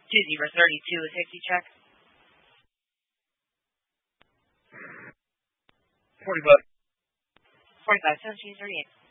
2032, a safety check. 40 bucks. 45, 1738.